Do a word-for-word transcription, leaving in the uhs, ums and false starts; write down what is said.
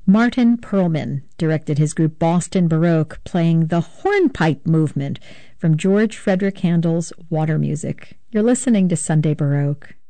Martin Perlman directed his group Boston Baroque, playing the hornpipe movement from George Frederick Handel's Water Music. You're listening to Sunday Baroque.